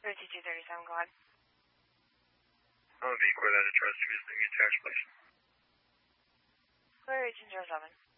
5237, go ahead. I'm going to be quit out of trust to visit the tax place. Clear 1807.